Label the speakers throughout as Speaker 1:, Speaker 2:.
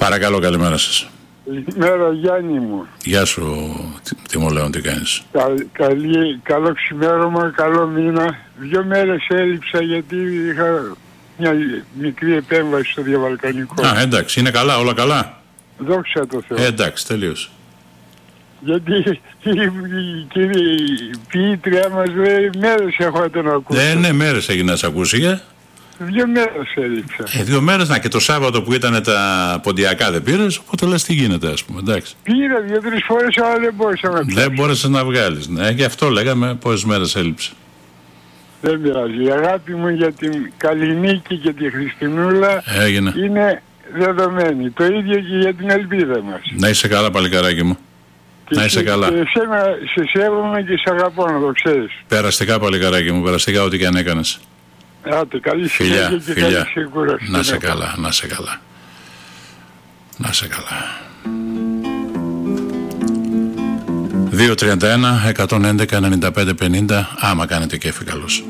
Speaker 1: Παρακαλώ, καλημέρα σας.
Speaker 2: Καλημέρα Γιάννη μου.
Speaker 1: Γεια σου, Τιμολέον, τι κάνεις?
Speaker 2: Καλό ξημέρωμα, καλό μήνα. 2 μέρες έλειψα γιατί είχα μια μικρή επέμβαση στο διαβαλκανικό.
Speaker 1: Α, εντάξει, είναι καλά, όλα καλά.
Speaker 2: Δόξα τω Θεώ.
Speaker 1: Εντάξει, τελείωσε.
Speaker 2: Γιατί η ποιήτρια μας λέει μέρες έχω να τον ακούσω.
Speaker 1: Ναι, μέρες έγινε να σε ακούσει.
Speaker 2: 2 μέρες έλειψα.
Speaker 1: 2 μέρες, και το Σάββατο που ήταν τα ποντιακά δεν πήρες, οπότε λες τι γίνεται, ας πούμε, εντάξει.
Speaker 2: Πήρα 2-3 φορές, αλλά δεν μπόρεσα να πιάσω.
Speaker 1: Δεν μπόρεσες να βγάλεις, ναι, και αυτό λέγαμε πόσες μέρες έλειψε.
Speaker 2: Δεν πειράζει. Η αγάπη μου για την Καλλινίκη και τη Χριστινούλα είναι δεδομένη. Το ίδιο και για την ελπίδα μας.
Speaker 1: Να είσαι καλά, παλικαράκι μου.
Speaker 2: Και
Speaker 1: να είσαι καλά.
Speaker 2: Και εσένα σε σέβομαι και σε αγαπώ, να το ξέρεις.
Speaker 1: Περαστικά, παλικαράκι μου, περαστικά ό,τι και αν έκανες.
Speaker 2: Άτε, καλή συνέχεια και καλή ξεκούραση.
Speaker 1: Να σε καλά, να σε καλά. Να σε καλά. 2-31-111-95-50. Άμα κάνετε κέφι, καλώς.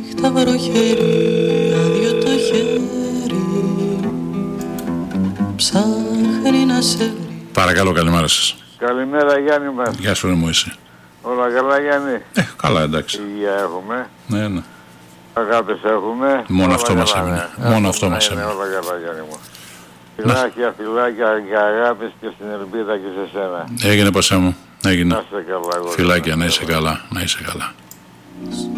Speaker 1: Παρακαλώ, καλημέρα σας.
Speaker 3: Καλημέρα Γιάννη μας.
Speaker 1: Γεια σου, ρε μου είσαι.
Speaker 3: Όλα καλά Γιάννη?
Speaker 1: Καλά, εντάξει.
Speaker 3: Υγεία έχουμε.
Speaker 1: Ναι.
Speaker 3: Αγάπες έχουμε.
Speaker 1: Μόνο
Speaker 3: όλα
Speaker 1: αυτό μας έμεινε. Μόνο αυτό μας έμεινε.
Speaker 3: Όλα καλά Γιάννη μου. Φιλάκια και αγάπης και στην ελπίδα και σε σένα.
Speaker 1: Έγινε, Πασέ μου. Έγινε.
Speaker 3: Να είσαι καλά.
Speaker 1: Φιλάκια, να είσαι καλά. Να είσαι καλά.